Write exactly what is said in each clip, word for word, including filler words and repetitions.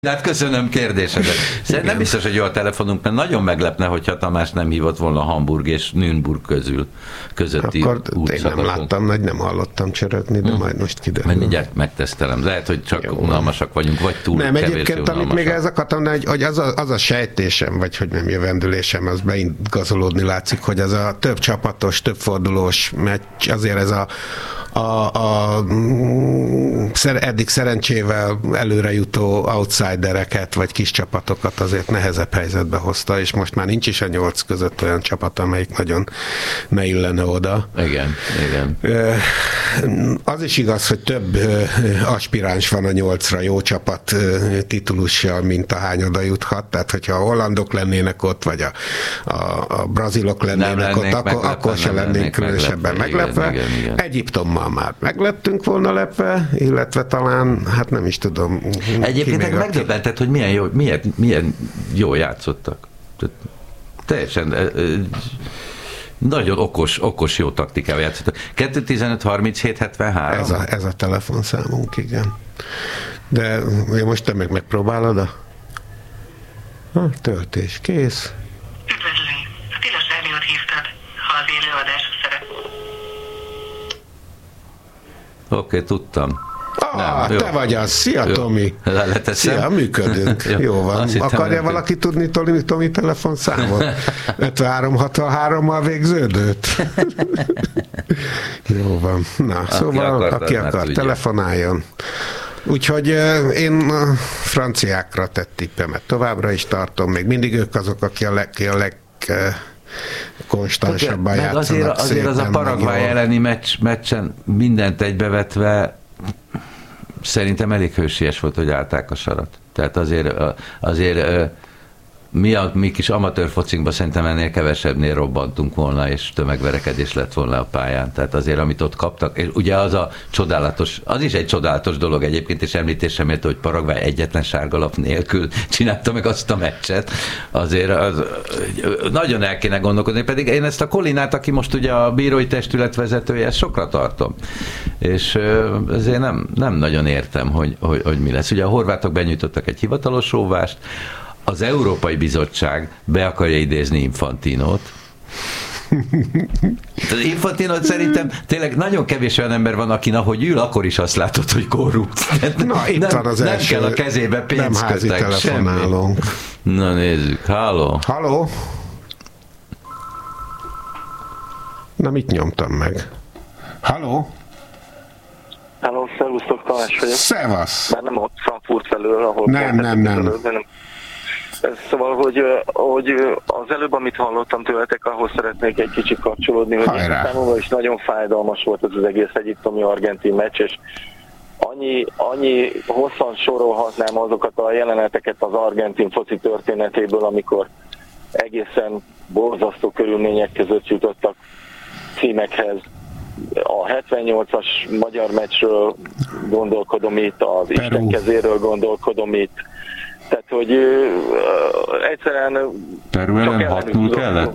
Hát köszönöm kérdésedet. Szerintem nem biztos, hogy jó a telefonunk, mert nagyon meglepne, hogyha Tamás nem hívott volna Hamburg és Nürnberg közül közötti Akkor útszakaszon. Én nem láttam, nagy nem hallottam csörögni, de hmm. majd most kiderül. Majd mindjárt megtesztelem. Lehet, hogy csak jó, unalmasak vagyunk, vagy túl nem, kevés egyébként, amit még ez akartam, hogy, hogy az, a, az a sejtésem, vagy hogy nem jövendülésem, az beigazolódni látszik, hogy az a több csapatos, több fordulós meccs, azért ez a A, a eddig szerencsével előre jutó outsidereket, vagy kis csapatokat azért nehezebb helyzetbe hozta, és most már nincs is a nyolc között olyan csapat, amelyik nagyon ne illene oda. Igen, igen. Az is igaz, hogy több aspiráns van a nyolcra jó csapat titulussal, mint ahány oda juthat, tehát hogyha a hollandok lennének ott, vagy a, a, a brazilok lennének ott, akkor, akkor se lennénk különösebben meglepve. Igen, igen, igen. Egyiptommal már meglettünk volna lepve, illetve talán, hát nem is tudom. Egyébként megdöbbentett, hogy milyen jó, milyen, milyen jó játszottak. Teljesen nagyon okos, okos jó taktikával játszottak. kettő tizenöt harminchét hetvenhárom Ez a, ez a telefonszámunk, igen. De most te meg megpróbálod a ha, töltés, kész. Üdvözlöm! A Tilos Rádiót hívtad, ha az élőadás szeret. Oké, okay, tudtam. Ah, nem, te jó. Vagy az. Szia, jó. Tomi. Szia, működünk. jó. jó van. Azt Akarja hittem, valaki tudni Tomi, Tomi telefonszámot? ötvenhárom hatvanhárommal végződött. jó van. Na, aki szóval, akart, aki akar, telefonáljon. Úgyhogy én a franciákra tett tippemet továbbra is tartom. Még mindig ők azok, akik a leg... A leg konstansabban játszanak. Azért, azért az a Paraguay elleni meccs, meccsen mindent egybevetve szerintem elég hősies volt, hogy állták a sarat. Tehát azért, azért mi a mi kis amatőr focinkban szerintem ennél kevesebbnél robbantunk volna, és tömegverekedés lett volna a pályán. Tehát azért, amit ott kaptak, és ugye az a csodálatos, az is egy csodálatos dolog egyébként, és említésem érte, hogy Paraguay egyetlen sárgalap nélkül csinálta meg azt a meccset. Azért az, nagyon el kéne gondolkodni, pedig én ezt a Kolinát, aki most ugye a bírói testület vezetője, ezt sokra tartom. És azért nem, nem nagyon értem, hogy, hogy, hogy mi lesz. Ugye a horvátok benyújtottak egy hivatalos óvást, az Európai Bizottság be akarja idézni Infantinót. Az Infantinót szerintem tényleg nagyon kevés olyan ember van, akin ahogy ül, akkor is azt látod, hogy korrupt. Na, itt nem, van az nem első. kell a kezébe pénzkötek, telefonálunk. Semmi. Na nézzük, halló. Halló. Na, mit nyomtam meg? Halló. Halló, szervusztok, Tamás vagyok. Szevasz. Már nem ott Frankfurt felől, ahol... Nem, nem, nem. Felől, nem. Szóval, hogy, hogy az előbb, amit hallottam tőletek, ahhoz szeretnék egy kicsit kapcsolódni, hogy számomra is nagyon fájdalmas volt ez az egész egyiptomi-argentin meccs, és annyi, annyi hosszan sorolhatnám azokat a jeleneteket az argentin foci történetéből, amikor egészen borzasztó körülmények között jutottak címekhez. A hetvennyolcas magyar meccsről gondolkodom itt, az Peru. Isten kezéről gondolkodom itt. Tehát, hogy uh, egyszerűen... Peru ellen hat null kellett?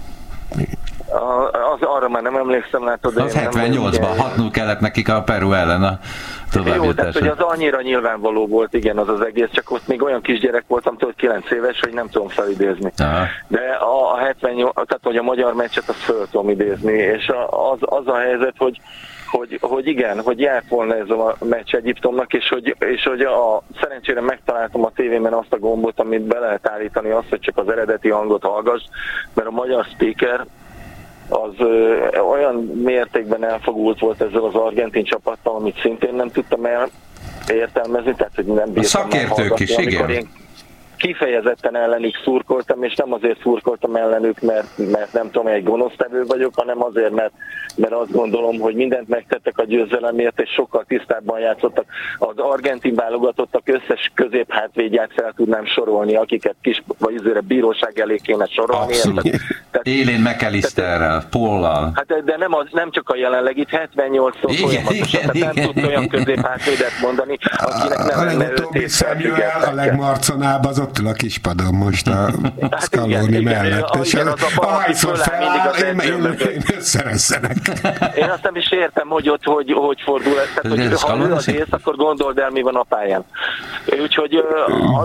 Az, arra már nem emlékszem, látod. Az hetvennyolcban hat null kellett nekik a Peru ellen a továbbjutása. Jó, tehát hogy az annyira nyilvánvaló volt, igen, az az egész, csak ott még olyan kisgyerek voltam, tudod, kilenc éves, hogy nem tudom felidézni. Aha. De a, a hetvennyolc, tehát hogy a magyar meccset, azt föl tudom idézni, és az, az a helyzet, hogy Hogy, hogy igen, hogy járt volna ez a meccs Egyiptomnak, és hogy, és hogy a, szerencsére megtaláltam a tévében azt a gombot, amit be lehet állítani azt, hogy csak az eredeti hangot hallgass, mert a magyar speaker az ö, olyan mértékben elfogult volt ezzel az argentin csapattal, amit szintén nem tudtam el értelmezni, tehát hogy nem bírtam. A szakértők is, igen. Én kifejezetten ellenük szurkoltam, és nem azért szurkoltam ellenük, mert, mert nem tudom, egy gonosztevő vagyok, hanem azért, mert, mert azt gondolom, hogy mindent megtettek a győzelemért, és sokkal tisztábban játszottak. Az argentin válogatottak összes középhátvédját fel tudnám sorolni, akiket kis vagy üzőre bíróság elé kéne sorolni. Tehát, Élén McAllisterrel, Paullal. Hát de nem, az, nem csak a jelenleg, itt hetvennyolcszor folyamatosan, tehát nem tudsz olyan középhátvédet mondani, akinek nem lenne öt év. A legmarconább az ott ül a kispadon most a hát Scaloni mellett, igen, és igen, az a ahányszor feláll, én, én, én összeresszenek. Én azt nem is értem, hogy ott hogy, hogy fordul ez. Tehát, hogy, ha ő az ész, akkor gondold el, mi van a pályán. Úgyhogy